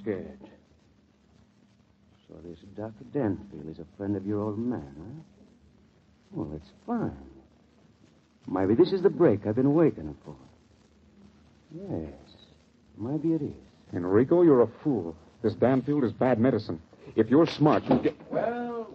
scared. So this Dr. Denfield is a friend of your old man, huh? Well, that's fine. Maybe this is the break I've been waiting for. Yes, maybe it is. Enrico, you're a fool. This Danfield is bad medicine. If you're smart, you get... Well.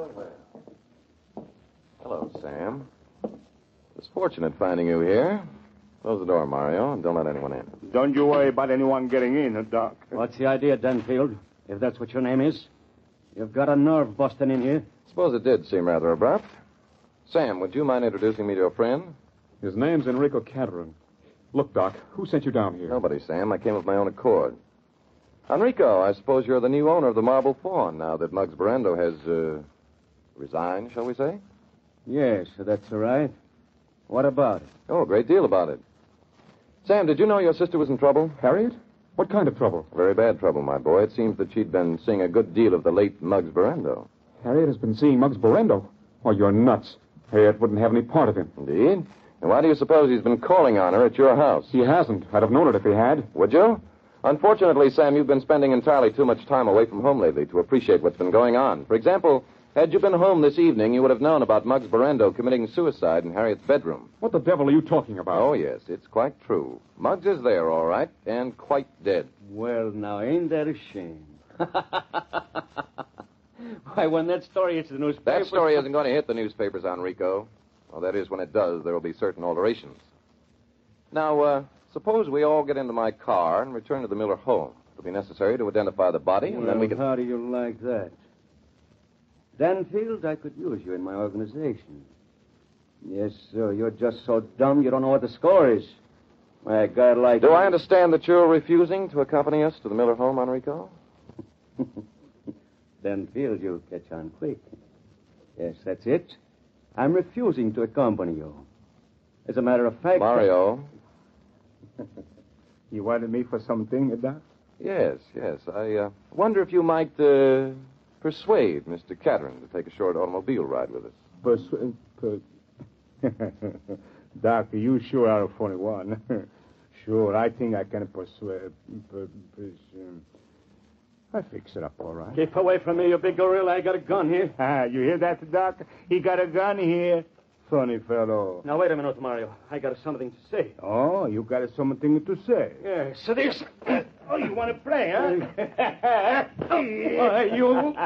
Hello, Sam. It's fortunate finding you here. Close the door, Mario, and don't let anyone in. Don't you worry about anyone getting in, Doc. What's the idea, Denfield? If that's what your name is. You've got a nerve busting in here. Suppose it did seem rather abrupt. Sam, would you mind introducing me to a friend? His name's Enrico Catterin. Look, Doc, who sent you down here? Nobody, Sam. I came of my own accord. Enrico, I suppose you're the new owner of the Marble Fawn now that Muggs Barrendo has, resigned, shall we say? Yes, that's all right. What about it? Oh, a great deal about it. Sam, did you know your sister was in trouble? Harriet? What kind of trouble? Very bad trouble, my boy. It seems that she'd been seeing a good deal of the late Muggs Barrendo. Harriet has been seeing Muggs Barrendo? Oh, you're nuts. Harriet wouldn't have any part of him. Indeed? And why do you suppose he's been calling on her at your house? He hasn't. I'd have known it if he had. Would you? Unfortunately, Sam, you've been spending entirely too much time away from home lately to appreciate what's been going on. For example, had you been home this evening, you would have known about Muggs Barrendo committing suicide in Harriet's bedroom. What the devil are you talking about? Oh, yes, it's quite true. Muggs is there, all right, and quite dead. Well, now, ain't that a shame? Why, when that story hits the newspaper... That story isn't going to hit the newspapers, Enrico. Well, that is, when it does, there will be certain alterations. Now, suppose we all get into my car and return to the Miller home. It'll be necessary to identify the body, and then we can... How do you like that? Danfield, I could use you in my organization. Yes, sir. You're just so dumb you don't know what the score is. Why, a guy like... Do I understand that you're refusing to accompany us to the Miller home, Enrico? Danfield, you'll catch on quick. Yes, that's it. I'm refusing to accompany you. As a matter of fact... Mario. You wanted me for something, Doc? Yes. I wonder if you might persuade Mr. Catterin to take a short automobile ride with us. Doc, you sure are a funny one. Sure, I think I can persuade... I'll fix it up, all right. Keep away from me, you big gorilla. I got a gun here. You hear that, Doc? He got a gun here. Funny fellow. Now, wait a minute, Mario. I got something to say. Oh, you got something to say? Yes, so this... Oh, you want to play, huh? Why, you...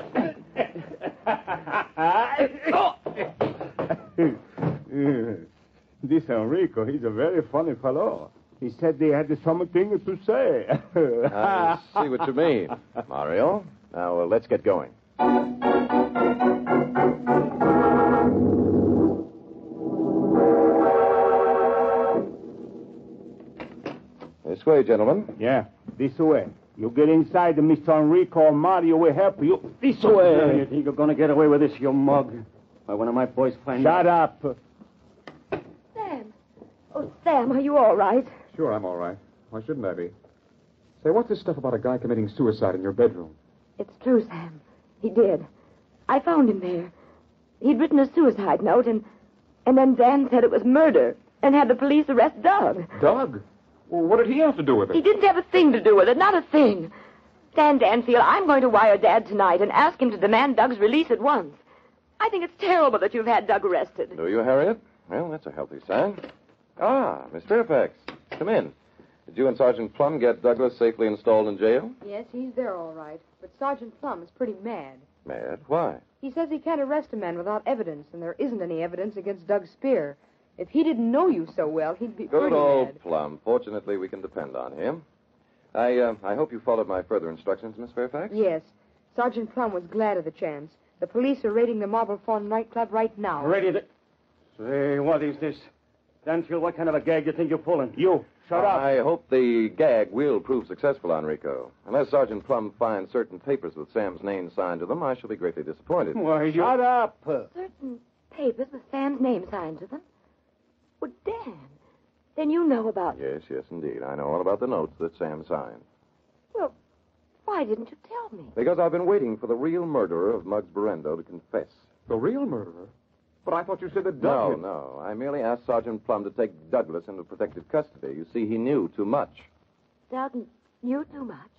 This Enrico, he's a very funny fellow. He said they had something to say. I see what you mean, Mario. Now, let's get going. This way, gentlemen. Yeah, this way. You get inside, Mr. Enrico or Mario will help you. This way. You think you're going to get away with this, you mug? Why, one of my boys finds out... Shut up. Sam. Oh, Sam, are you all right? Sure, I'm all right. Why shouldn't I be? Say, what's this stuff about a guy committing suicide in your bedroom? It's true, Sam. He did. I found him there. He'd written a suicide note, and then Dan said it was murder and had the police arrest Doug. Doug? Well, what did he have to do with it? He didn't have a thing to do with it, not a thing. Dan Danfield, I'm going to wire Dad tonight and ask him to demand Doug's release at once. I think it's terrible that you've had Doug arrested. Do you, Harriet? Well, that's a healthy sign. Ah, Miss Fairfax. Come in. Did you and Sergeant Plum get Douglas safely installed in jail? Yes, he's there all right. But Sergeant Plum is pretty mad. Mad? Why? He says he can't arrest a man without evidence, and there isn't any evidence against Doug Spear. If he didn't know you so well, he'd be Good pretty old mad. Plum. Fortunately, we can depend on him. I hope you followed my further instructions, Miss Fairfax? Yes. Sergeant Plum was glad of the chance. The police are raiding the Marble Fawn nightclub right now. Ready to... Say, what is this? Danfield, what kind of a gag do you think you're pulling? You, shut up. I hope the gag will prove successful, Enrico. Unless Sergeant Plum finds certain papers with Sam's name signed to them, I shall be greatly disappointed. Why, you... Shut up. Certain papers with Sam's name signed to them? Well, Dan, then you know about... Yes, indeed. I know all about the notes that Sam signed. Well, why didn't you tell me? Because I've been waiting for the real murderer of Muggs Barrendo to confess. The real murderer? But I thought you said that Doug... No. I merely asked Sergeant Plum to take Douglas into protective custody. You see, he knew too much. Doug knew too much.